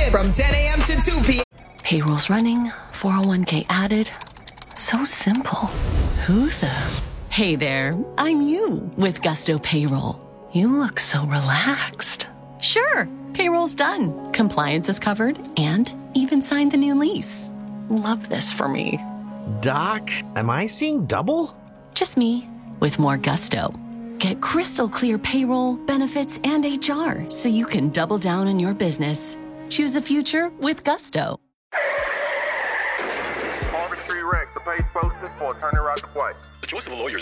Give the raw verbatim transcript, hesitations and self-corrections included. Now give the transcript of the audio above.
from ten a.m. to two p.m. Payroll's running, four oh one k added. So simple. Who the? Hey there, I'm you with Gusto Payroll. You look so relaxed. Sure, payroll's done. Compliance is covered and even signed the new lease. Love this for me. Doc, am I seeing double? Just me with more gusto. Get crystal clear payroll, benefits, and H R so you can double down on your business. Choose a future with Gusto. Harvard Street Rex, the page posted for a turning right to play. The choice of a lawyer